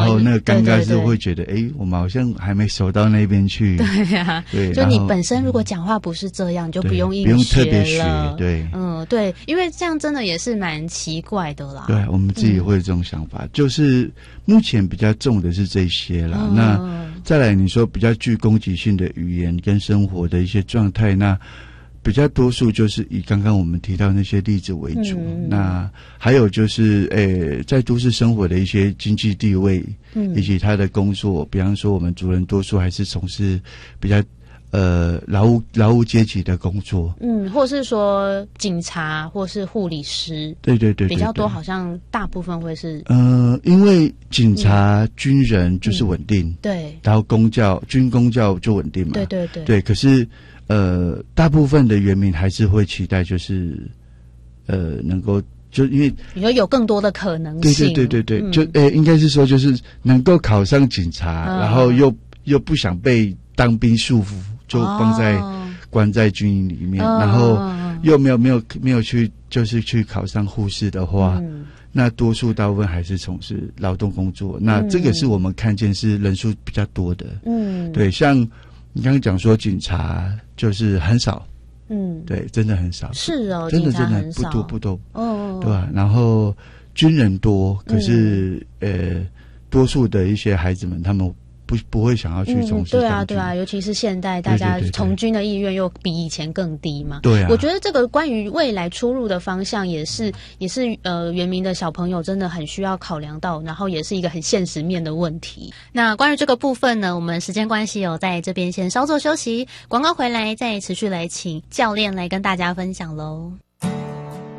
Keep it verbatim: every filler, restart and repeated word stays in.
后那个尴尬是对对对会觉得，哎，我们好像还没熟到那边去。 对呀、 对， 就你然后本身如果讲话不是这样，就不对用硬不用特别学了。 学，对， 嗯，对，因为这样真的也是蛮奇怪的啦。 对，我们自己会有这种想法，嗯、就是目前比较重的是这些啦。 嗯、 那再来，你说比较具攻击性的语言跟生活的一些状态，那比较多数就是以刚刚我们提到那些例子为主。嗯、那还有就是，诶，在都市生活的一些经济地位，嗯，以及他的工作，比方说我们族人多数还是从事比较。呃，劳务劳务阶级的工作， 嗯，或是说警察，或是护理师， 对对 对, 对, 对， 比较多，好像大部分会是呃，因为警察、嗯、军人就是稳定， 嗯、对， 然后公教、军公教就稳定嘛， 对对对， 对。可是呃，大部分的原民还是会期待，就是呃，能够就因为你说有更多的可能性， 对对对对对， 嗯、 就呃，应该是说就是能够考上警察，嗯、然后又又不想被当兵束缚。就放在、哦、关在军营里面，哦、然后又没有没有没有去就是去考上护士的话，嗯、那多数大部分还是从事劳动工作。嗯、那这个是我们看见是人数比较多的。嗯，对，像你刚刚讲说警察就是很少，嗯，对，真的很少， 是哦， 真的真的不多不多，哦，对吧？然后军人多，可是、嗯、呃，多数的一些孩子们他们。不不会想要去从事、 嗯、对啊对啊，尤其是现代大家从军的意愿又比以前更低嘛。 对啊， 我觉得这个关于未来出入的方向也是也是呃原民的小朋友真的很需要考量到，然后也是一个很现实面的问题。那关于这个部分呢，我们时间关系有在这边先稍作休息，广告回来再持续来请教练来跟大家分享喽。